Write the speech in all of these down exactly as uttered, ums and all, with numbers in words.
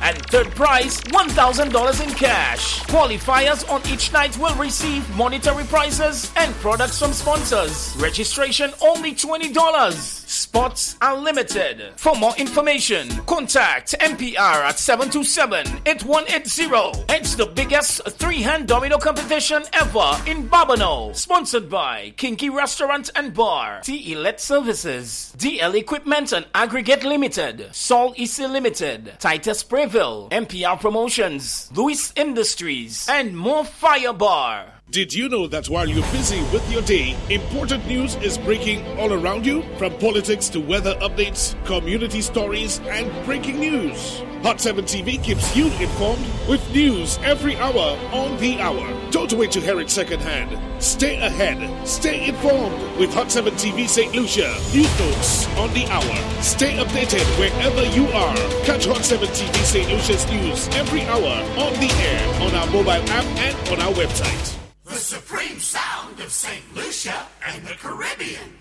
and third prize one thousand dollars in cash. Qualifiers on each night will receive monetary prizes and products from sponsors. Registration only twenty dollars. Spots are limited. For more information, contact M P R at seven two seven, eight one eight zero. It's the biggest three-hand domino competition ever in Babonneau. Sponsored by Kinky Restaurant and Bar, T-Elite Services, D L Equipment and Aggregate Limited, Sol Easy Limited, Titus Sprayville, M P R Promotions, Louis Industries, and more Fire Bar. Did you know that while you're busy with your day, important news is breaking all around you? From politics to weather updates, community stories, and breaking news. Hot seven T V keeps you informed with news every hour on the hour. Don't wait to hear it secondhand. Stay ahead. Stay informed with Hot seven T V Saint Lucia. News notes on the hour. Stay updated wherever you are. Catch Hot seven T V Saint Lucia's news every hour on the air, on our mobile app, and on our website. The supreme sound of Saint Lucia and the Caribbean.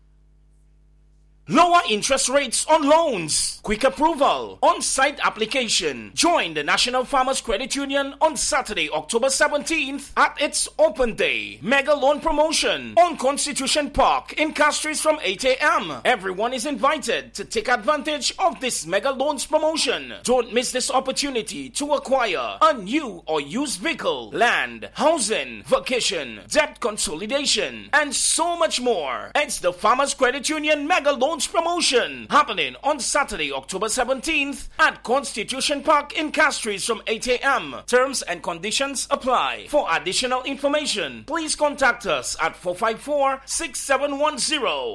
Lower interest rates on loans. Quick approval. On-site application. Join the National Farmers Credit Union on Saturday, October seventeenth at its open day. Mega loan promotion on Constitution Park in Castries from eight a.m. Everyone is invited to take advantage of this mega loans promotion. Don't miss this opportunity to acquire a new or used vehicle, land, housing, vacation, debt consolidation, and so much more. It's the Farmers Credit Union Mega Loan promotion happening on Saturday, October seventeenth at Constitution Park in Castries from eight a.m. Terms and conditions apply. For additional information, please contact us at four five four, six seven one zero.